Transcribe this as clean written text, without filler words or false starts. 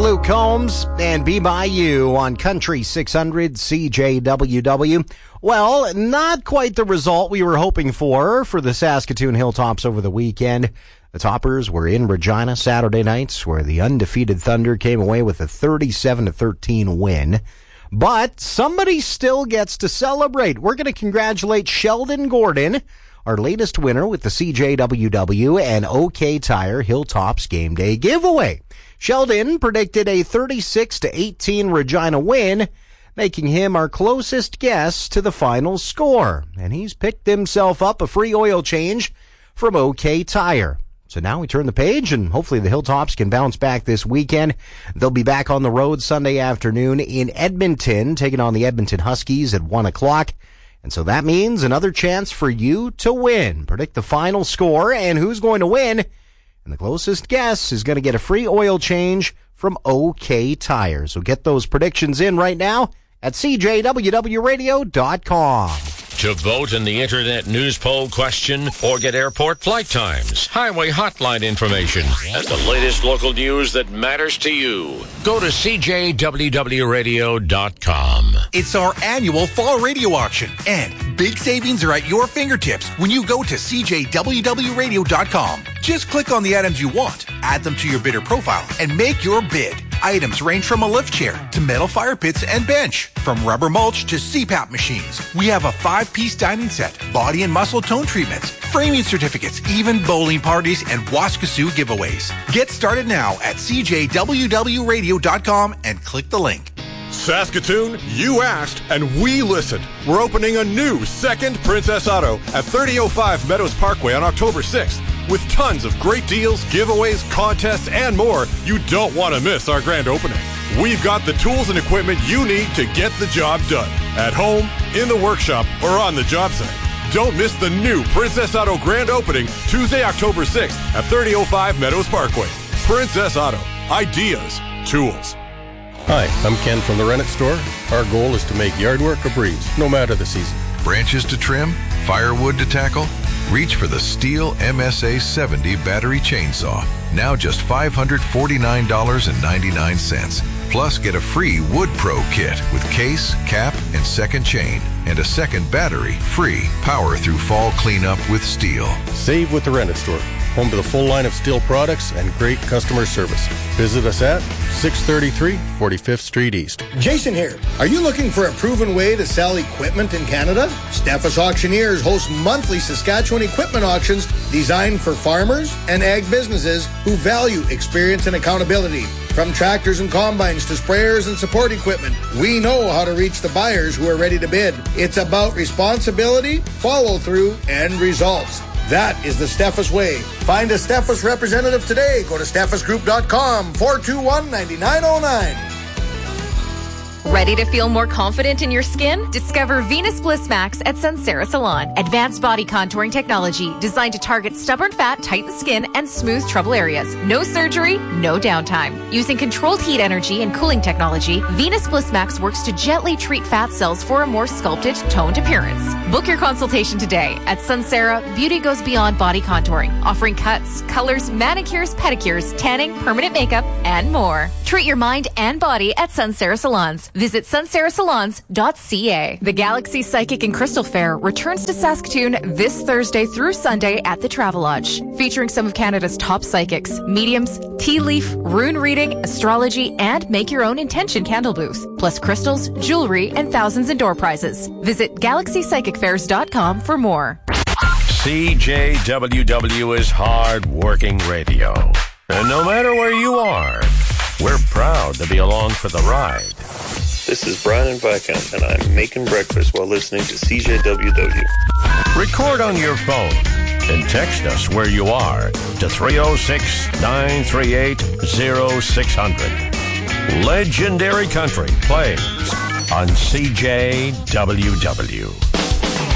Luke Combs and Be By You on Country 600 CJWW. Well, not quite the result we were hoping for the Saskatoon Hilltops over the weekend. The Toppers were in Regina Saturday nights, where the undefeated Thunder came away with a 37-13 win. But somebody still gets to celebrate. We're going to congratulate Sheldon Gordon, our latest winner with the CJWW and OK Tire Hilltops Game Day giveaway. Sheldon predicted a 36-18 Regina win, making him our closest guess to the final score. And he's picked himself up a free oil change from OK Tire. So now we turn the page, and hopefully the Hilltops can bounce back this weekend. They'll be back on the road Sunday afternoon in Edmonton, taking on the Edmonton Huskies at 1 o'clock. And so that means another chance for you to win. Predict the final score and who's going to win. And the closest guess is going to get a free oil change from OK Tire. So get those predictions in right now at CJWWRadio.com. To vote in the Internet News Poll question or get airport flight times, highway hotline information, and the latest local news that matters to you, go to CJWWRadio.com. It's our annual fall radio auction, and big savings are at your fingertips when you go to CJWWRadio.com. Just click on the items you want, add them to your bidder profile, and make your bid. Items range from a lift chair to metal fire pits and bench, from rubber mulch to CPAP machines. We have a 5-piece dining set, body and muscle tone treatments, framing certificates, even bowling parties and Waskasoo giveaways. Get started now at CJWWRadio.com and click the link. Saskatoon, you asked and we listened. We're opening a new second Princess Auto at 3005 Meadows Parkway on October 6th. With tons of great deals, giveaways, contests, and more, you don't want to miss our grand opening. We've got the tools and equipment you need to get the job done. At home, in the workshop, or on the job site. Don't miss the new Princess Auto grand opening Tuesday, October 6th at 3005 Meadows Parkway. Princess Auto. Ideas. Tools. Hi, I'm Ken from the Rennet Store. Our goal is to make yard work a breeze, no matter the season. Branches to trim? Firewood to tackle? Reach for the Stihl MSA 70 battery chainsaw. Now just $549.99. Plus, get a free Wood Pro kit with case, cap, and second chain. And a second battery free. Power through fall cleanup with Stihl. Save with the Rennet Store. Home to the full line of Stihl products and great customer service. Visit us at 633 45th Street East. Jason here. Are you looking for a proven way to sell equipment in Canada? Steffes Auctioneers hosts monthly Saskatchewan equipment auctions designed for farmers and ag businesses who value experience and accountability. From tractors and combines to sprayers and support equipment, we know how to reach the buyers who are ready to bid. It's about responsibility, follow-through, and results. That is the Steffes way. Find a Steffes representative today. Go to steffesgroup.com, 421-9909. Ready to feel more confident in your skin? Discover Venus Bliss Max at Sunsera Salon. Advanced body contouring technology designed to target stubborn fat, tighten skin, and smooth trouble areas. No surgery, no downtime. Using controlled heat energy and cooling technology, Venus Bliss Max works to gently treat fat cells for a more sculpted, toned appearance. Book your consultation today at Sunsera. Beauty goes beyond body contouring, offering cuts, colors, manicures, pedicures, tanning, permanent makeup, and more. Treat your mind and body at Sunsera Salons. Visit sunserasalons.ca. The Galaxy Psychic and Crystal Fair returns to Saskatoon this Thursday through Sunday at the Travelodge, featuring some of Canada's top psychics, mediums, tea leaf, rune reading, astrology, and make your own intention candle booth, plus crystals, jewelry, and thousands in door prizes. Visit galaxypsychicfairs.com for more. CJWW is hard-working radio. And no matter where you are, we're proud to be along for the ride. This is Brian Viscount, and I'm making breakfast while listening to CJWW. Record on your phone and text us where you are to 306-938-0600. Legendary Country plays on CJWW.